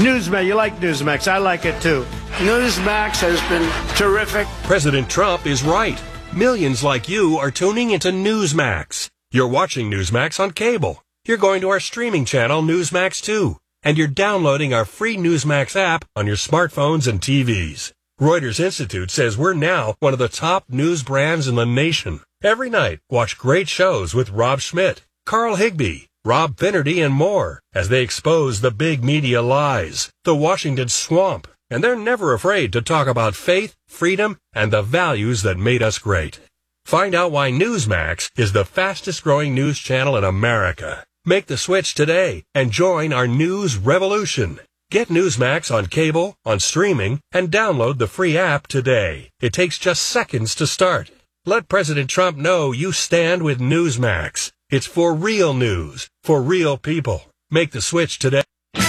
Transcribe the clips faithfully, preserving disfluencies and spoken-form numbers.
Newsmax, you like Newsmax. I like it too. Newsmax has been terrific. President Trump is right. Millions like you are tuning into Newsmax. You're watching Newsmax on cable. You're going to our streaming channel, Newsmax two. And you're downloading our free Newsmax app on your smartphones and T Vs. Reuters Institute says we're now one of the top news brands in the nation. Every night, watch great shows with Rob Schmidt, Carl Higbie, Rob Finnerty, and more as they expose the big media lies, the Washington swamp, and they're never afraid to talk about faith, freedom, and the values that made us great. Find out why Newsmax is the fastest growing news channel in America. Make the switch today and join our news revolution. Get Newsmax on cable, on streaming, and download the free app today. It takes just seconds to start. Let President Trump know you stand with Newsmax. It's for real news, for real people. Make the switch today.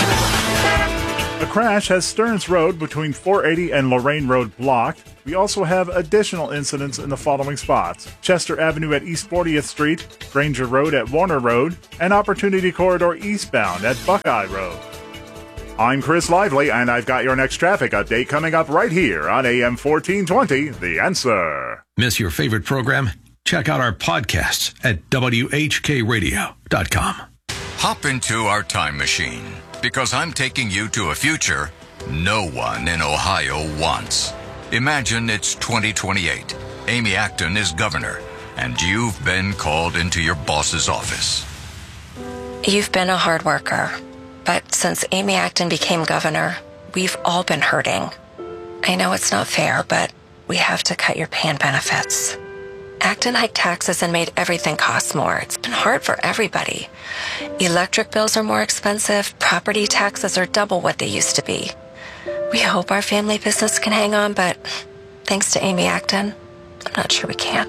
A crash has Stearns Road between four eighty and Lorraine Road blocked. We also have additional incidents in the following spots: Chester Avenue at East fortieth Street, Granger Road at Warner Road, and Opportunity Corridor eastbound at Buckeye Road. I'm Chris Lively, and I've got your next traffic update coming up right here on A M fourteen twenty, The Answer. Miss your favorite program? Check out our podcasts at W H K radio dot com. Hop into our time machine, because I'm taking you to a future no one in Ohio wants. Imagine it's twenty twenty-eight. Amy Acton is governor, and you've been called into your boss's office. You've been a hard worker, but since Amy Acton became governor, we've all been hurting. I know it's not fair, but we have to cut your pay and benefits. Acton hiked taxes and made everything cost more. It's been hard for everybody. Electric bills are more expensive. Property taxes are double what they used to be. We hope our family business can hang on, but thanks to Amy Acton, I'm not sure we can.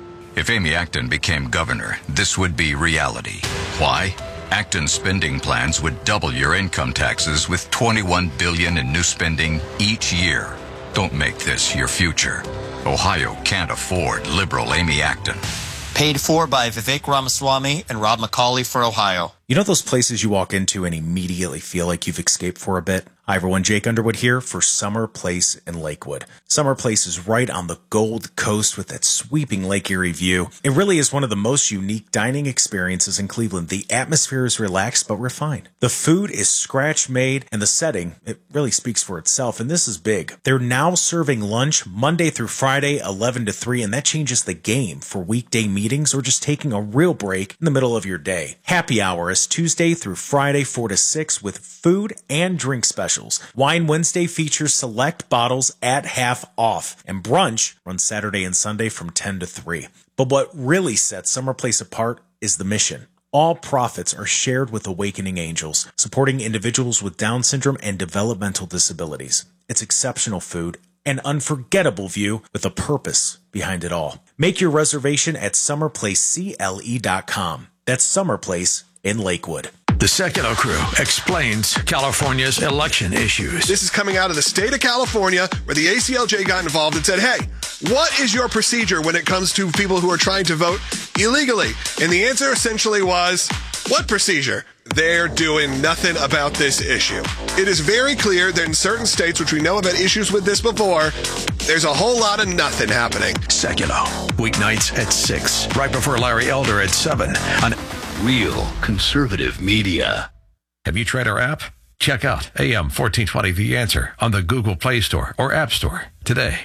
If Amy Acton became governor, this would be reality. Why? Acton's spending plans would double your income taxes with twenty-one billion dollars in new spending each year. Don't make this your future. Ohio can't afford liberal Amy Acton. Paid for by Vivek Ramaswamy and Rob McCauley for Ohio. You know those places you walk into and immediately feel like you've escaped for a bit? Hi everyone, Jake Underwood here for Summer Place in Lakewood. Summer Place is right on the Gold Coast with that sweeping Lake Erie view. It really is one of the most unique dining experiences in Cleveland. The atmosphere is relaxed but refined. The food is scratch-made, and the setting, it really speaks for itself, and this is big. They're now serving lunch Monday through Friday, eleven to three, and that changes the game for weekday meetings or just taking a real break in the middle of your day. Happy hour is Tuesday through Friday, four to six, with food and drink specials. Wine Wednesday features select bottles at half off, and brunch runs Saturday and Sunday from ten to three. But what really sets Summer Place apart is the mission. All profits are shared with Awakening Angels, supporting individuals with Down syndrome and developmental disabilities. It's exceptional food, an unforgettable view with a purpose behind it all. Make your reservation at summer place C L E dot com. That's Summer Place in Lakewood. The Secular Crew explains California's election issues. This is coming out of the state of California, where the A C L J got involved and said, hey, what is your procedure when it comes to people who are trying to vote illegally? And the answer essentially was, what procedure? They're doing nothing about this issue. It is very clear that in certain states, which we know have had issues with this before, there's a whole lot of nothing happening. Secular, weeknights at six, right before Larry Elder at seven on Real Conservative Media. Have you tried our app? Check out A M fourteen twenty The Answer on the Google Play Store or App Store today.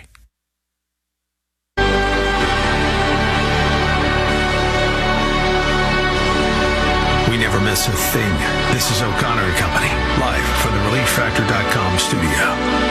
We never miss a thing. This is O'Connor and Company, live from the relief factor dot com studio.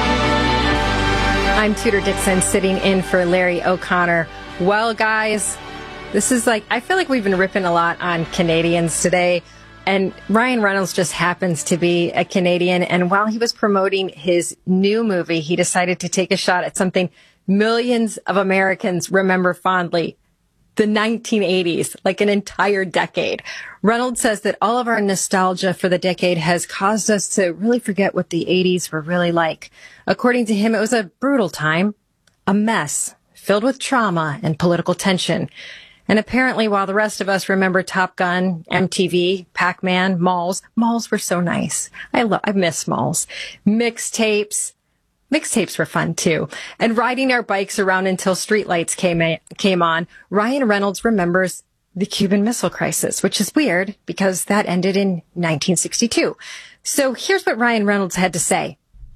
I'm Tudor Dixon, sitting in for Larry O'Connor. Well, guys, this is like, I feel like we've been ripping a lot on Canadians today, and Ryan Reynolds just happens to be a Canadian, and while he was promoting his new movie, he decided to take a shot at something millions of Americans remember fondly, the nineteen eighties, like an entire decade. Reynolds says that all of our nostalgia for the decade has caused us to really forget what the eighties were really like. According to him, it was a brutal time, a mess, filled with trauma and political tension. And apparently, while the rest of us remember Top Gun, M T V, Pac-Man, malls, malls were so nice. I love, I miss malls. Mixtapes. Mixtapes were fun too. And riding our bikes around until streetlights came, a- came on. Ryan Reynolds remembers the Cuban Missile Crisis, which is weird because that ended in nineteen sixty-two. So here's what Ryan Reynolds had to say.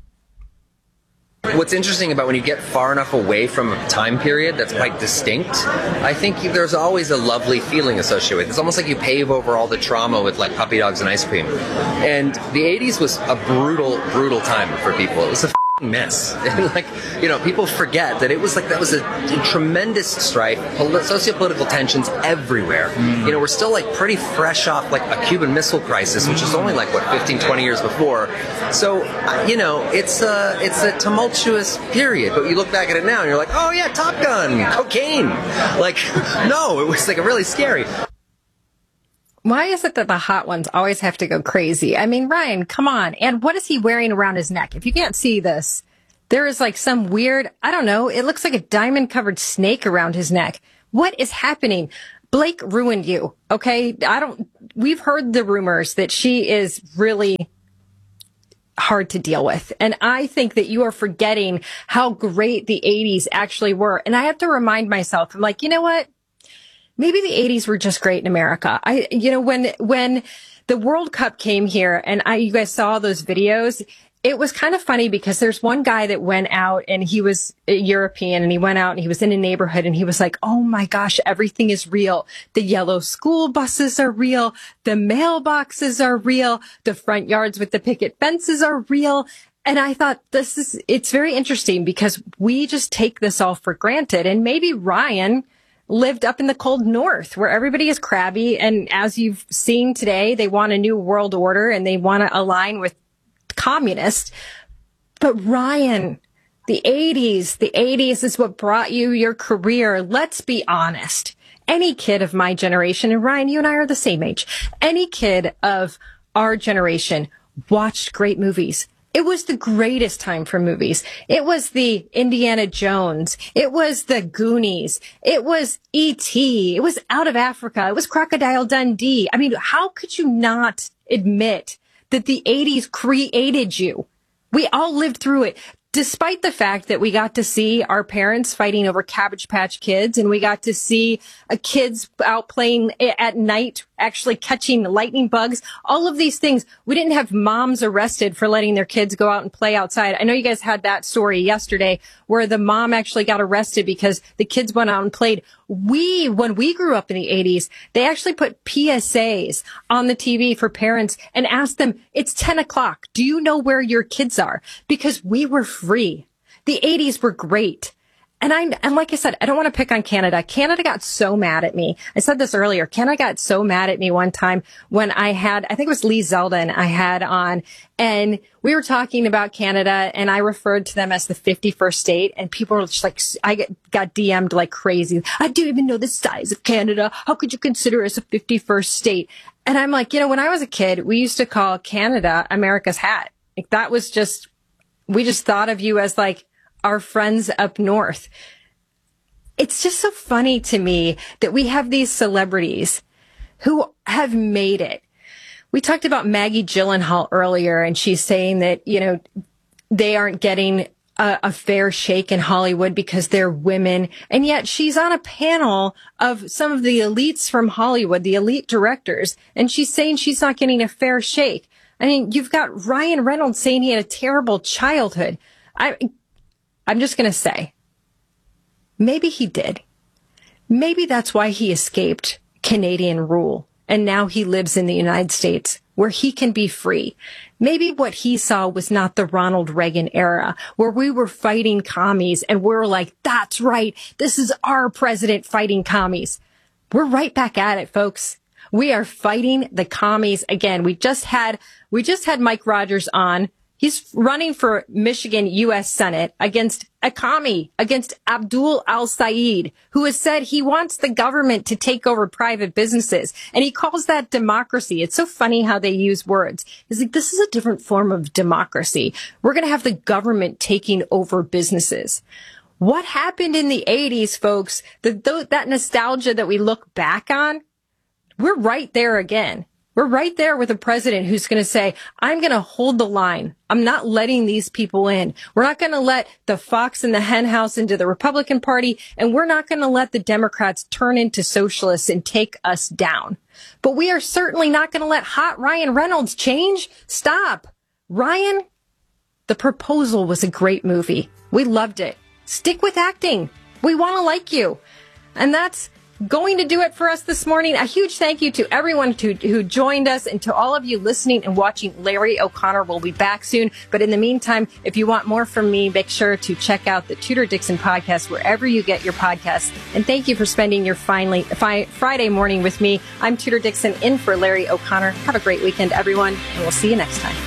What's interesting about when you get far enough away from a time period that's quite distinct, I think there's always a lovely feeling associated with it. It's almost like you pave over all the trauma with like puppy dogs and ice cream. And the eighties was a brutal, brutal time for people. It was a f***ing mess. And like, you know, people forget that it was like, that was a, a tremendous strife, poli- socio-political tensions everywhere. Mm. You know, we're still like pretty fresh off like a Cuban Missile Crisis, which is only like, what, fifteen, twenty years before. So, you know, it's a, it's a tumultuous period, but you look back at it now and you're like, oh yeah, Top Gun, cocaine. Like, no, it was like really scary. Why is it that the hot ones always have to go crazy? I mean, Ryan, come on. And what is he wearing around his neck? If you can't see this, there is like some weird, I don't know, it looks like a diamond covered snake around his neck. What is happening? Blake ruined you. Okay. I don't, we've heard the rumors that she is really hard to deal with. And I think that you are forgetting how great the eighties actually were. And I have to remind myself, I'm like, you know what? Maybe the eighties were just great in America. I, you know, when, when the World Cup came here and I, you guys saw those videos, it was kind of funny because there's one guy that went out and he was European and he went out and he was in a neighborhood and he was like, oh my gosh, everything is real. The yellow school buses are real. The mailboxes are real. The front yards with the picket fences are real. And I thought this is, it's very interesting because we just take this all for granted. And maybe Ryan lived up in the cold north where everybody is crabby. And as you've seen today, they want a new world order and they want to align with communists. But Ryan, the eighties, the eighties is what brought you your career. Let's be honest. Any kid of my generation, and Ryan, you and I are the same age, any kid of our generation watched great movies. It was the greatest time for movies. It was the Indiana Jones. It was the Goonies. It was E T. It was Out of Africa. It was Crocodile Dundee. I mean, how could you not admit that the eighties created you? We all lived through it. Despite the fact that we got to see our parents fighting over Cabbage Patch Kids and we got to see uh, kids out playing at night, actually catching lightning bugs, all of these things, we didn't have moms arrested for letting their kids go out and play outside. I know you guys had that story yesterday where the mom actually got arrested because the kids went out and played. We, when we grew up in the eighties, they actually put P S As on the T V for parents and asked them, it's ten o'clock. Do you know where your kids are? Because we were free. The eighties were great. And I, and like I said, I don't want to pick on Canada. Canada got so mad at me. I said this earlier. Canada got so mad at me one time when I had, I think it was Lee Zeldin I had on, and we were talking about Canada and I referred to them as the fifty-first state, and people were just like, I get, got D M'd like crazy. I don't even know the size of Canada. How could you consider us a fifty-first state? And I'm like, you know, when I was a kid, we used to call Canada America's hat. Like that was just, we just thought of you as like our friends up north. It's just so funny to me that we have these celebrities who have made it. We talked about Maggie Gyllenhaal earlier, and she's saying that, you know, they aren't getting a, a fair shake in Hollywood because they're women. And yet she's on a panel of some of the elites from Hollywood, the elite directors, and she's saying she's not getting a fair shake. I mean, you've got Ryan Reynolds saying he had a terrible childhood. I, I'm just going to say, maybe he did. Maybe that's why he escaped Canadian rule. And now he lives in the United States where he can be free. Maybe what he saw was not the Ronald Reagan era where we were fighting commies and we're like, that's right. This is our president fighting commies. We're right back at it, folks. We are fighting the commies again. We just had, we just had Mike Rogers on. He's running for Michigan U S Senate against a commie, against Abdul al-Sayed, who has said he wants the government to take over private businesses. And he calls that democracy. It's so funny how they use words. He's like, this is a different form of democracy. We're going to have the government taking over businesses. What happened in the eighties, folks, the, th- that nostalgia that we look back on, we're right there again. We're right there with a president who's going to say, I'm going to hold the line. I'm not letting these people in. We're not going to let the fox in the hen house into the Republican Party, and we're not going to let the Democrats turn into socialists and take us down. But we are certainly not going to let hot Ryan Reynolds change. Stop. Ryan, The Proposal was a great movie. We loved it. Stick with acting. We want to like you. And that's going to do it for us this morning. A huge thank you to everyone to, who joined us, and to all of you listening and watching. Larry O'Connor will be back soon. But in the meantime, if you want more from me, make sure to check out the Tudor Dixon podcast wherever you get your podcasts. And thank you for spending your finally, fi- Friday morning with me. I'm Tudor Dixon in for Larry O'Connor. Have a great weekend, everyone, and we'll see you next time.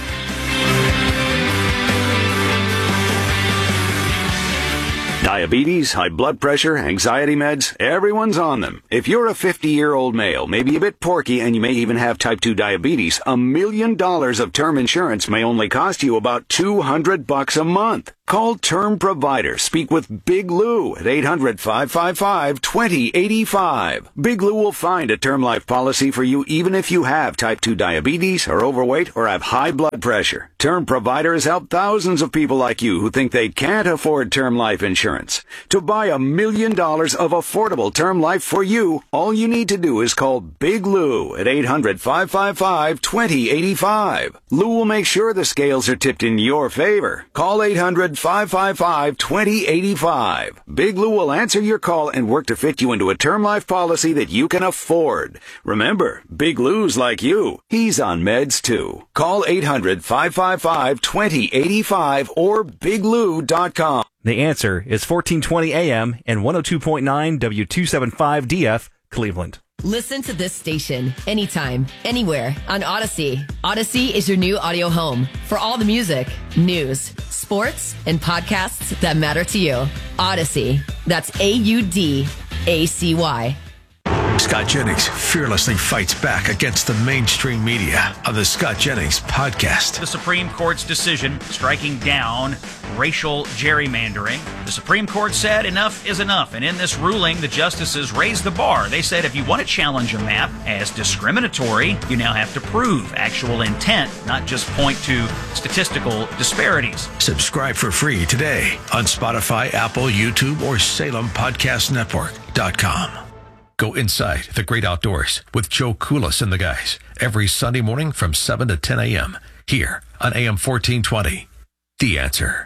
Diabetes, high blood pressure, anxiety meds, everyone's on them. If you're a fifty-year-old male, maybe a bit porky, and you may even have type two diabetes, a million dollars of term insurance may only cost you about two hundred bucks a month. Call Term Provider. Speak with Big Lou at eight hundred, five five five, two zero eight five. Big Lou will find a term life policy for you even if you have type two diabetes, are overweight, or have high blood pressure. Term Provider has helped thousands of people like you who think they can't afford term life insurance. To buy a million dollars of affordable term life for you, all you need to do is call Big Lou at eight hundred, five five five, two zero eight five. Lou will make sure the scales are tipped in your favor. Call eight hundred, five five five, two zero eight five. Big Lou will answer your call and work to fit you into a term life policy that you can afford. Remember, Big Lou's like you. He's on meds too. Call eight hundred, five five five, two zero eight five or big lou dot com. The Answer is fourteen twenty A M and one oh two point nine W two seventy-five D F, Cleveland. Listen to this station anytime, anywhere on Odyssey. Odyssey is your new audio home for all the music, news, sports, and podcasts that matter to you. Odyssey. That's A U D A C Y. Scott Jennings fearlessly fights back against the mainstream media on the Scott Jennings podcast. The Supreme Court's decision striking down racial gerrymandering. The Supreme Court said enough is enough, and in this ruling, the justices raised the bar. They said if you want to challenge a map as discriminatory, you now have to prove actual intent, not just point to statistical disparities. Subscribe for free today on Spotify, Apple, YouTube, or Salem Podcast Network dot com. Go inside the great outdoors with Joe Koulis and the guys every Sunday morning from seven to ten a.m. here on A M fourteen twenty. The Answer.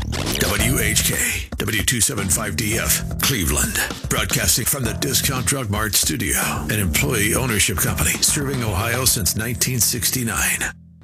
W H K, W two seventy-five D F, Cleveland. Broadcasting from the Discount Drug Mart studio, an employee ownership company serving Ohio since nineteen sixty-nine.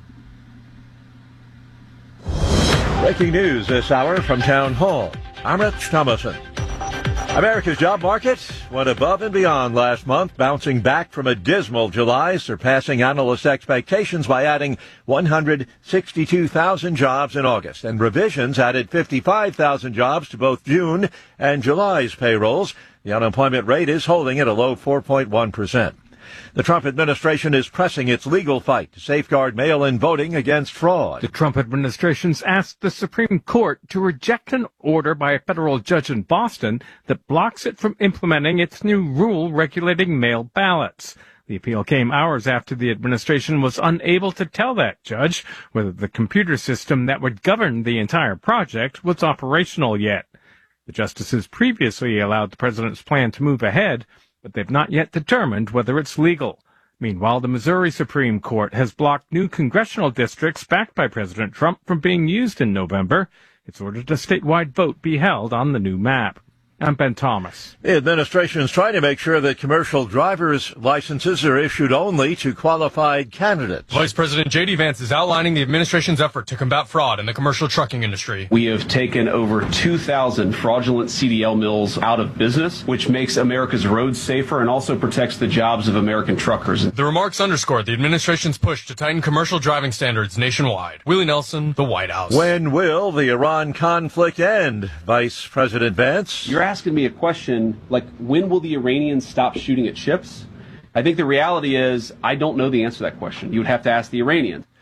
Breaking news this hour from Town Hall. I'm Rich Thomason. America's job market went above and beyond last month, bouncing back from a dismal July, surpassing analysts' expectations by adding one hundred sixty-two thousand jobs in August. And revisions added fifty-five thousand jobs to both June and July's payrolls. The unemployment rate is holding at a low four point one percent. The Trump administration is pressing its legal fight to safeguard mail-in voting against fraud. The Trump administration's asked the Supreme Court to reject an order by a federal judge in Boston that blocks it from implementing its new rule regulating mail ballots. The appeal came hours after the administration was unable to tell that judge whether the computer system that would govern the entire project was operational yet. The justices previously allowed the president's plan to move ahead, but they've not yet determined whether it's legal. Meanwhile, the Missouri Supreme Court has blocked new congressional districts backed by President Trump from being used in November. It's ordered a statewide vote be held on the new map. I'm Ben Thomas. The administration is trying to make sure that commercial driver's licenses are issued only to qualified candidates. Vice President J D Vance is outlining the administration's effort to combat fraud in the commercial trucking industry. We have taken over two thousand fraudulent C D L mills out of business, which makes America's roads safer and also protects the jobs of American truckers. The remarks underscore the administration's push to tighten commercial driving standards nationwide. Willie Nelson, the White House. When will the Iran conflict end, Vice President Vance? You're asking me a question like, when will the Iranians stop shooting at ships? I think the reality is I don't know the answer to that question. You would have to ask the Iranians.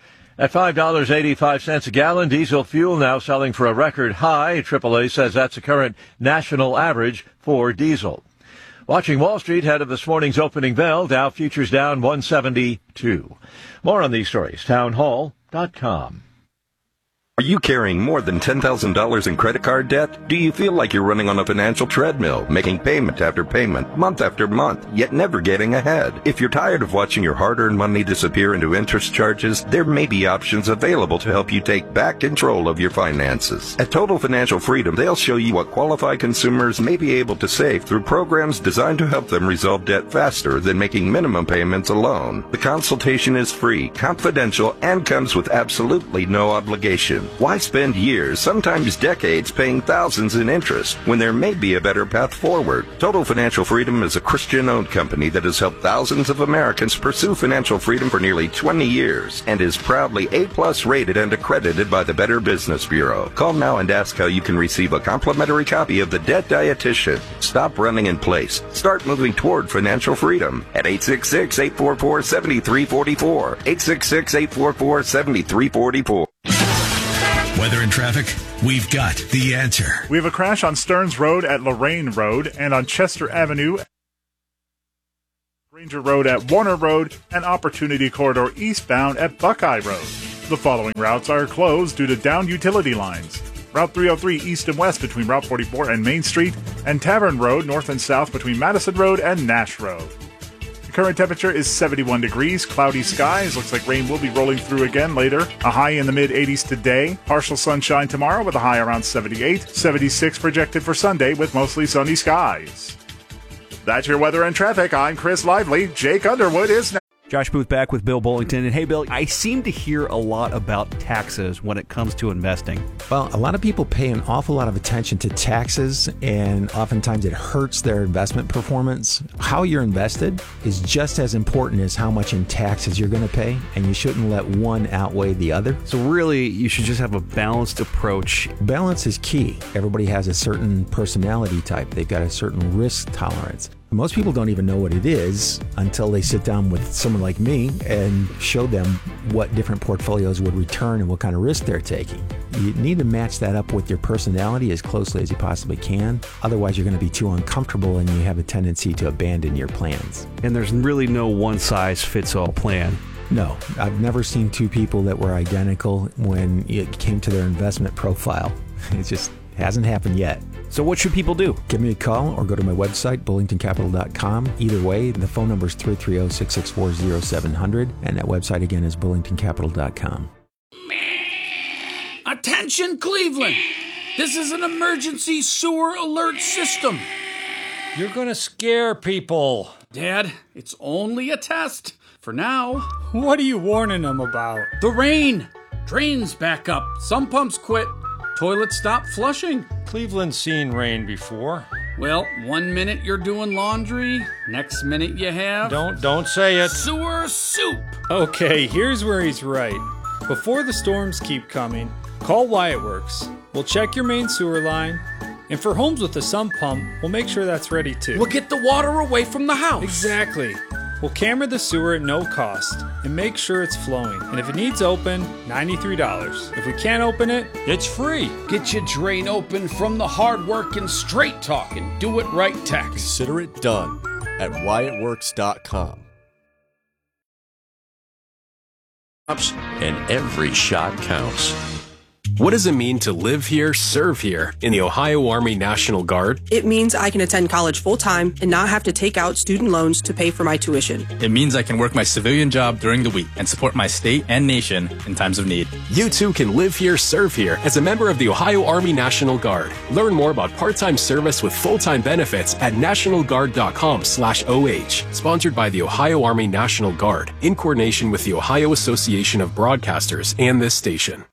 At five dollars and eighty-five cents a gallon, diesel fuel now selling for a record high. triple A says that's the current national average for diesel. Watching Wall Street ahead of this morning's opening bell, Dow futures down one seventy-two. More on these stories, town hall dot com. Are you carrying more than ten thousand dollars in credit card debt? Do you feel like you're running on a financial treadmill, making payment after payment, month after month, yet never getting ahead? If you're tired of watching your hard-earned money disappear into interest charges, there may be options available to help you take back control of your finances. At Total Financial Freedom, they'll show you what qualified consumers may be able to save through programs designed to help them resolve debt faster than making minimum payments alone. The consultation is free, confidential, and comes with absolutely no obligation. Why spend years, sometimes decades, paying thousands in interest when there may be a better path forward? Total Financial Freedom is a Christian-owned company that has helped thousands of Americans pursue financial freedom for nearly twenty years and is proudly A-plus rated and accredited by the Better Business Bureau. Call now and ask how you can receive a complimentary copy of The Debt Dietitian. Stop running in place. Start moving toward financial freedom at eight six six, eight four four, seven three four four, eight six six, eight four four, seven three four four. Weather and traffic, we've got the answer. We have a crash on Stearns Road at Lorraine Road and on Chester Avenue, Granger Road at Warner Road, and Opportunity Corridor eastbound at Buckeye Road. The following routes are closed due to down utility lines. Route three oh three east and west between Route forty-four and Main Street, and Tavern Road north and south between Madison Road and Nash Road. Current temperature is seventy-one degrees, cloudy skies. Looks like rain will be rolling through again later. A high in the mid eighties today. Partial sunshine tomorrow with a high around seventy-eight. seventy-six projected for Sunday with mostly sunny skies. That's your weather and traffic. I'm Chris Lively. Jake Underwood is now. Josh Booth back with Bill Bullington. And hey, Bill, I seem to hear a lot about taxes when it comes to investing. Well, a lot of people pay an awful lot of attention to taxes, and oftentimes it hurts their investment performance. How you're invested is just as important as how much in taxes you're going to pay, and you shouldn't let one outweigh the other. So really, you should just have a balanced approach. Balance is key. Everybody has a certain personality type. They've got a certain risk tolerance. Most people don't even know what it is until they sit down with someone like me and show them what different portfolios would return and what kind of risk they're taking. You need to match that up with your personality as closely as you possibly can. Otherwise, you're going to be too uncomfortable and you have a tendency to abandon your plans. And there's really no one-size-fits-all plan. No, I've never seen two people that were identical when it came to their investment profile. It just hasn't happened yet. So what should people do? Give me a call or go to my website, bullington capital dot com. Either way, the phone number is three three zero, six six four, zero seven zero zero, and that website again is bullington capital dot com. Attention, Cleveland! This is an emergency sewer alert system. You're gonna scare people. Dad, it's only a test. For now. What are you warning them about? The rain. Drains back up. Some pumps quit. Toilets stop flushing. Cleveland's seen rain before. Well, one minute you're doing laundry, next minute you have... Don't, don't say it. Sewer soup. Okay, here's where he's right. Before the storms keep coming, call Wyatt Works. We'll check your main sewer line. And for homes with a sump pump, we'll make sure that's ready too. We'll get the water away from the house. Exactly. We'll camera the sewer at no cost and make sure it's flowing. And if it needs open, ninety-three dollars. If we can't open it, it's free. Get your drain open from the hard-working, straight-talking, do-it-right tax. Consider it done at wyatt works dot com. And every shot counts. What does it mean to live here, serve here in the Ohio Army National Guard? It means I can attend college full-time and not have to take out student loans to pay for my tuition. It means I can work my civilian job during the week and support my state and nation in times of need. You too can live here, serve here as a member of the Ohio Army National Guard. Learn more about part-time service with full-time benefits at national guard dot com slash O H. Sponsored by the Ohio Army National Guard in coordination with the Ohio Association of Broadcasters and this station.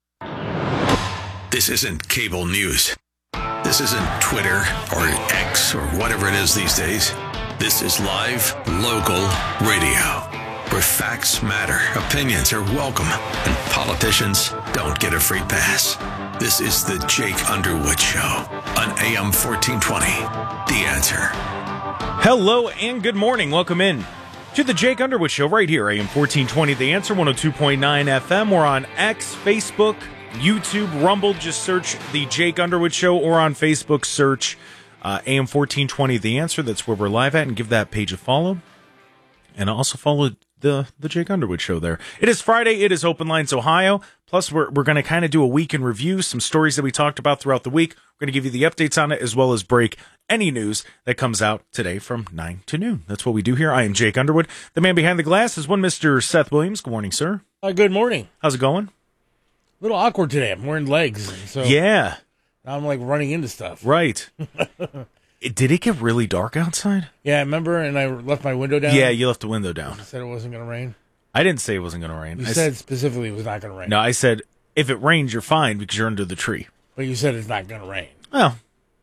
This isn't cable news. This isn't Twitter or X or whatever it is these days. This is live, local radio, where facts matter, opinions are welcome, and politicians don't get a free pass. This is the Jake Underwood Show on A M fourteen twenty. The Answer. Hello and good morning. Welcome in to the Jake Underwood Show right here, A M fourteen twenty The Answer, one oh two point nine F M. We're on X, Facebook, YouTube, Rumble. Just search the Jake Underwood Show, or on Facebook, search uh, A M fourteen twenty The Answer. That's where we're live at, and give that page a follow. And also follow the the Jake Underwood Show there. It is Friday. It is Open Lines Ohio. Plus, we're we're going to kind of do a week in review, some stories that we talked about throughout the week. We're going to give you the updates on it, as well as break any news that comes out today from nine to noon. That's what we do here. I am Jake Underwood. The man behind the glass is one Mister Seth Williams. Good morning, sir. Uh, good morning. How's it going? A little awkward today. I'm wearing legs. So yeah. Now I'm like running into stuff. Right. It, did it get really dark outside? Yeah, I remember, and I left my window down. Yeah, you left the window down. You said it wasn't going to rain? I didn't say it wasn't going to rain. You I said s- specifically it was not going to rain. No, I said if it rains, you're fine because you're under the tree. But you said it's not going to rain. Well.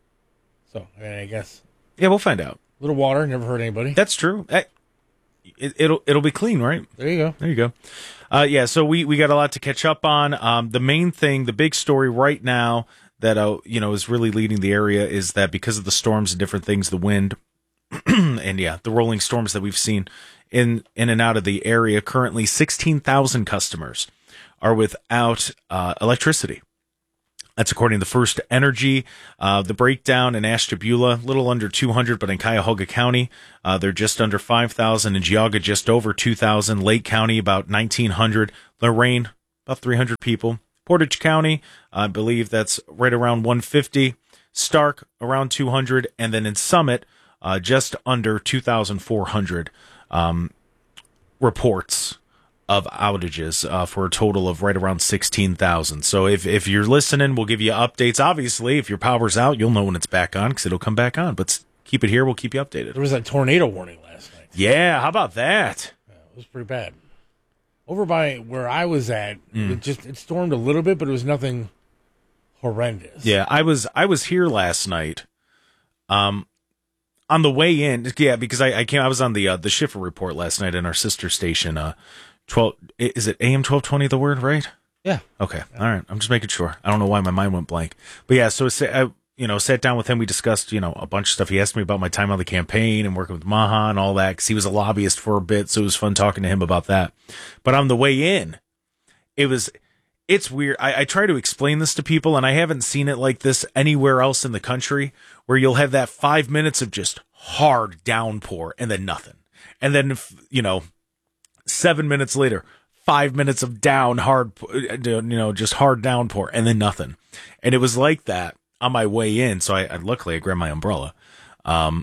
So, I, mean, I guess. Yeah, we'll find out. A little water, never hurt anybody. That's true. It, it'll it'll be clean, right? There you go. There you go. Uh, yeah, so we, we got a lot to catch up on. Um, the main thing, the big story right now that uh, you know is really leading the area is that because of the storms and different things, the wind, and yeah, the rolling storms that we've seen in in and out of the area, currently sixteen thousand customers are without uh, electricity. That's according to First Energy. Uh, the breakdown in Ashtabula, a little under two hundred, but in Cuyahoga County, uh, they're just under five thousand. In Geauga, just over two thousand. Lake County, about nineteen hundred. Lorain, about three hundred people. Portage County, I believe that's right around one fifty. Stark, around two hundred. And then in Summit, uh, just under two thousand four hundred um, reports of outages uh, for a total of right around sixteen thousand. So if, if you're listening, we'll give you updates. Obviously, if your power's out, you'll know when it's back on because it'll come back on. But keep it here. We'll keep you updated. There was a tornado warning last night. Yeah, how about that? Yeah, it was pretty bad. Over by where I was at, Mm. it just it stormed a little bit, but it was nothing horrendous. Yeah, I was I was here last night. Um, on the way in, yeah, because I, I came. I was on the uh, the Schiffer report last night in our sister station. Uh, twelve is it A M twelve twenty? The word, right? Yeah. Okay. All right. I'm just making sure. I don't know why my mind went blank. But yeah, so I, you know, sat down with him. We discussed, you know, a bunch of stuff. He asked me about my time on the campaign and working with Maha and all that because he was a lobbyist for a bit. So it was fun talking to him about that. But on the way in, it was, it's weird. I, I try to explain this to people, and I haven't seen it like this anywhere else in the country, where you'll have that five minutes of just hard downpour and then nothing. And then, you know, seven minutes later, five minutes of down hard, you know, just hard downpour and then nothing. And it was like that on my way in. So I, I luckily I grabbed my umbrella. Um,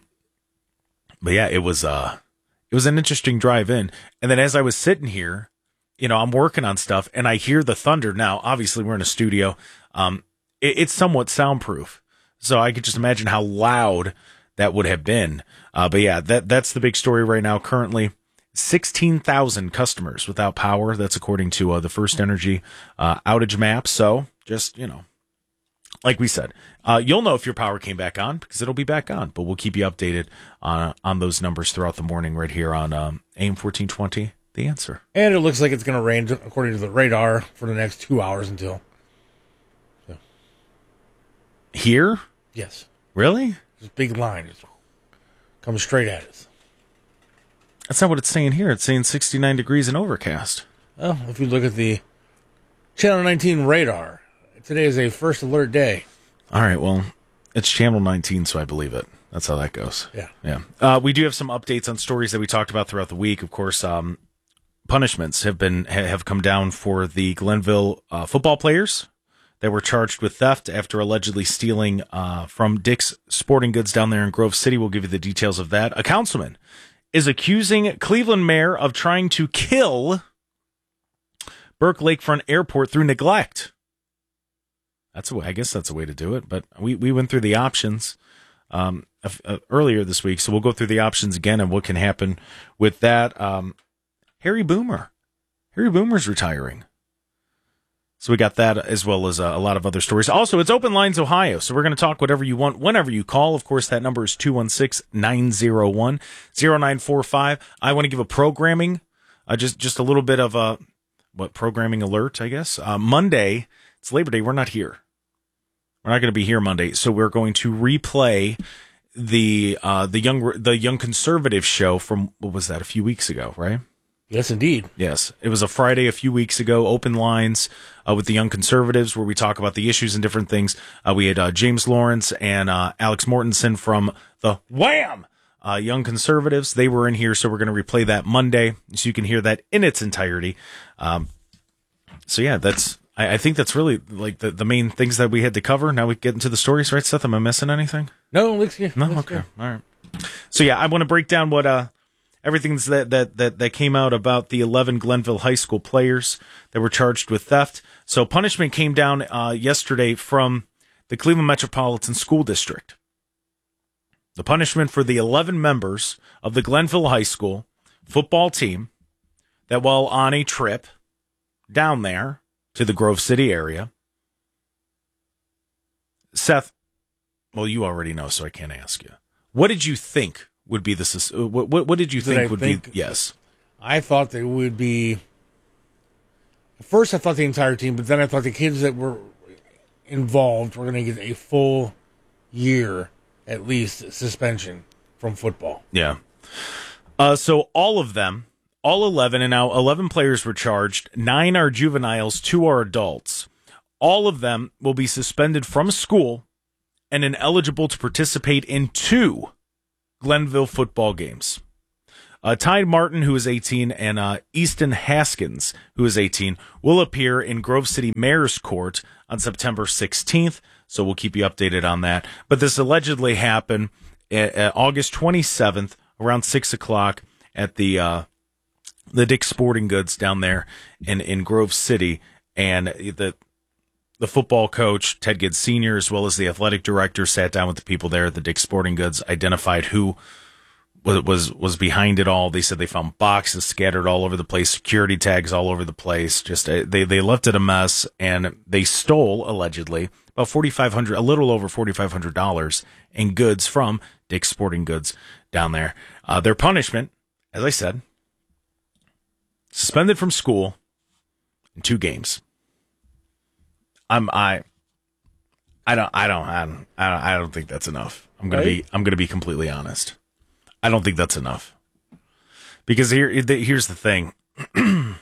but yeah, it was, uh, it was an interesting drive in. And then as I was sitting here, you know, I'm working on stuff and I hear the thunder. Now, obviously we're in a studio. Um, it, it's somewhat soundproof. So I could just imagine how loud that would have been. Uh, but yeah, that, that's the big story right now. Currently, sixteen thousand customers without power. That's according to uh, the First Energy uh, outage map. So just, you know, like we said, uh, you'll know if your power came back on because it'll be back on. But we'll keep you updated on, on those numbers throughout the morning right here on um, A M fourteen twenty, The Answer. And it looks like it's going to rain according to the radar for the next two hours until. So. Here? Yes. Really? This big line is coming straight at us. That's not what it's saying here. It's saying sixty-nine degrees and overcast. Well, if you look at the Channel nineteen radar, today is a first alert day. All right, well, it's Channel nineteen, so I believe it. That's how that goes. Yeah. Yeah. Uh, we do have some updates on stories that we talked about throughout the week. Of course, um, punishments have been ha- have come down for the Glenville uh, football players that were charged with theft after allegedly stealing uh, from Dick's Sporting Goods down there in Grove City. We'll give you the details of that. A councilman is accusing Cleveland mayor of trying to kill Burke Lakefront Airport through neglect. That's a way, I guess that's a way to do it. But we, we went through the options um, uh, earlier this week, so we'll go through the options again and what can happen with that. Um, Harry Boomer. Harry Boomer's retiring. So we got that as well as uh, a lot of other stories. Also, it's Open Lines Ohio, so we're going to talk whatever you want whenever you call. Of course, that number is two one six, nine zero one, zero nine four five. I want to give a programming, uh, just, just a little bit of a, what, programming alert, I guess. Uh, Monday, it's Labor Day, we're not here. We're not going to be here Monday, so we're going to replay the uh, the young the young conservative show from, what was that, a few weeks ago, right? Yes, indeed. Yes, it was a Friday a few weeks ago. Open lines uh, with the young conservatives, where we talk about the issues and different things. Uh, we had uh, James Lawrence and uh, Alex Mortensen from the Wham! Uh, Young Conservatives. They were in here, so we're going to replay that Monday, so you can hear that in its entirety. Um, so yeah, that's. I, I think that's really like the, the main things that we had to cover. Now we get into the stories, right, Seth? Am I missing anything? No, looks good. No, looks okay, good. all right. So yeah, I want to break down what uh everything that that that that came out about the eleven Glenville High School players that were charged with theft. So punishment came down uh, yesterday from the Cleveland Metropolitan School District. The punishment for the eleven members of the Glenville High School football team that, while on a trip down there to the Grove City area, Seth, well, you already know, so I can't ask you. What did you think would be the sus- what, what what did you think Did I would think- be yes? I thought they would be. At first, I thought the entire team, but then I thought the kids that were involved were going to get a full year, at least, suspension from football. Yeah. Uh, so all of them, all eleven, and now eleven players were charged. Nine are juveniles, two are adults. All of them will be suspended from school and ineligible to participate in two Glenville football games. Uh, Ty Martin, who is eighteen, and uh, Easton Haskins, who is eighteen, will appear in Grove City Mayor's Court on September sixteenth, so we'll keep you updated on that. But this allegedly happened at, at August twenty-seventh, around six o'clock, at the uh, the Dick's Sporting Goods down there in, in Grove City, and the the football coach, Ted Gibbs Senior, as well as the athletic director, sat down with the people there at the Dick's Sporting Goods, identified who was was was behind it all. They said they found boxes scattered all over the place, security tags all over the place. Just uh, they they left it a mess, and they stole, allegedly, about forty-five hundred, a little over forty-five hundred dollars in goods from Dick's Sporting Goods down there. Uh, their punishment, as I said, suspended from school in two games. I'm I. I don't. I don't. I don't. I don't, I don't think that's enough. I'm gonna Right? be. I'm gonna be completely honest. I don't think that's enough. Because here, here's the thing. you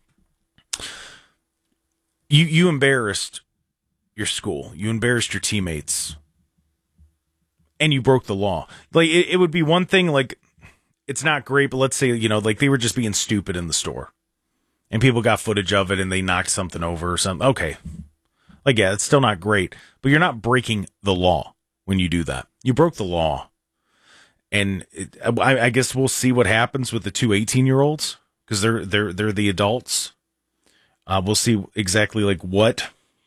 you embarrassed your school. You embarrassed your teammates. And you broke the law. Like it, it would be one thing. Like it's not great, but let's say you know, like they were just being stupid in the store, and people got footage of it, and they knocked something over or something. Okay, like yeah, it's still not great, but you're not breaking the law when you do that. You broke the law. And it, I, I guess we'll see what happens with the two eighteen-year-olds because they're they're they're the adults. Uh, we'll see exactly like what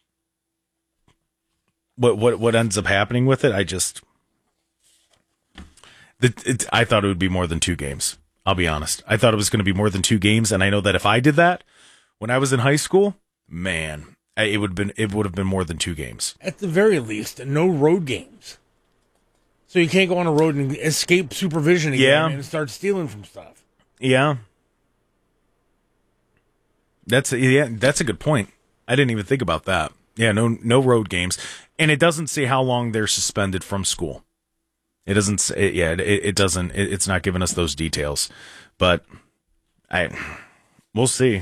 what what what ends up happening with it. I just the, it, I thought it would be more than two games. I'll be honest. I thought it was going to be more than two games, and I know that if I did that when I was in high school, man, it would have been it would have been more than two games. At the very least, no road games. So you can't go on a road and escape supervision again Yeah. and start stealing from stuff. Yeah. That's yeah, that's a good point. I didn't even think about that. Yeah, no no road games. And it doesn't say how long they're suspended from school. It doesn't say, yeah, it, it doesn't it, it's not giving us those details. But I we'll see.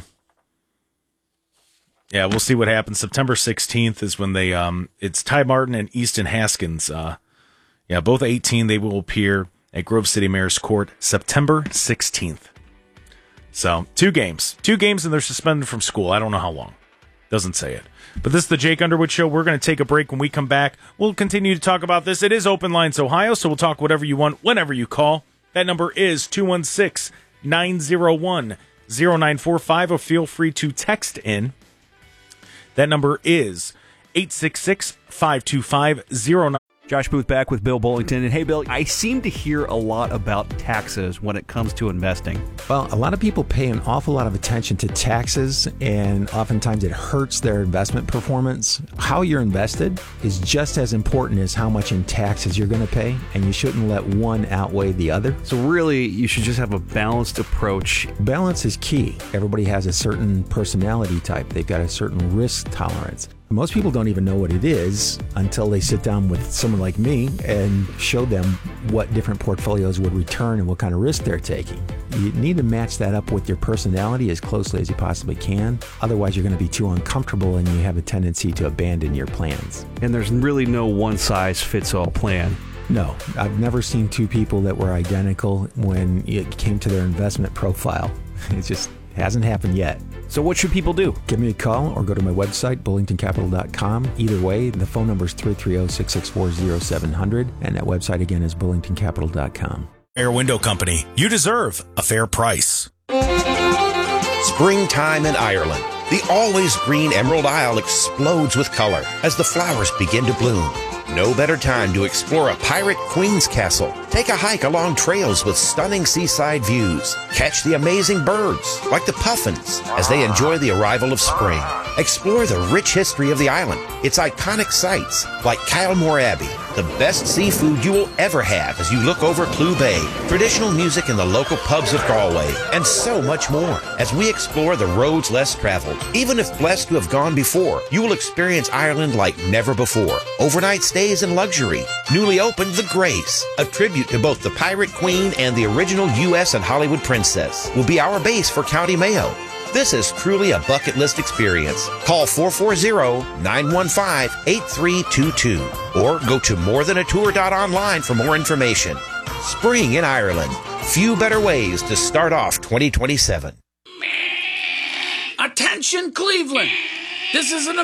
Yeah, we'll see what happens. September sixteenth is when they um it's Ty Martin and Easton Haskins uh Yeah, both eighteen, they will appear at Grove City Mayor's Court September sixteenth. So, two games. Two games and they're suspended from school. I don't know how long. Doesn't say it. But this is the Jake Underwood Show. We're going to take a break. When we come back, we'll continue to talk about this. It is Open Lines Ohio, so we'll talk whatever you want whenever you call. That number is two one six, nine zero one, zero nine four five, or feel free to text in. That number is eight six six, five two five, zero nine. Josh Booth back with Bill Bullington. And hey, Bill, I seem to hear a lot about taxes when it comes to investing. Well, a lot of people pay an awful lot of attention to taxes, and oftentimes it hurts their investment performance. How you're invested is just as important as how much in taxes you're going to pay, and you shouldn't let one outweigh the other. So really, you should just have a balanced approach. Balance is key. Everybody has a certain personality type. They've got a certain risk tolerance. Most people don't even know what it is until they sit down with someone like me and show them what different portfolios would return and what kind of risk they're taking. You need to match that up with your personality as closely as you possibly can. Otherwise, you're going to be too uncomfortable and you have a tendency to abandon your plans. And there's really no one-size-fits-all plan. No, I've never seen two people that were identical when it came to their investment profile. It just hasn't happened yet. So what should people do? Give me a call or go to my website, bullington capital dot com. Either way, the phone number is three three zero, six six four, zero seven zero zero, and that website again is bullington capital dot com. Air Window Company. You deserve a fair price. Springtime in Ireland. The always green Emerald Isle explodes with color as the flowers begin to bloom. No better time to explore a pirate queen's castle. Take a hike along trails with stunning seaside views. Catch the amazing birds, like the puffins, as they enjoy the arrival of spring. Explore the rich history of the island, its iconic sites, like Kylemore Abbey, the best seafood you will ever have as you look over Clew Bay, traditional music in the local pubs of Galway, and so much more. As we explore the roads less traveled, even if blessed to have gone before, you will experience Ireland like never before. Overnight stays in luxury. Newly opened The Grace, a tribute to both the Pirate Queen and the original U S and Hollywood princess, will be our base for County Mayo. This is truly a bucket list experience. Call four four zero, nine one five, eight three two two or go to more than a tour dot online for more information. Spring in Ireland. Few better ways to start off twenty twenty-seven. Attention, Cleveland! This is an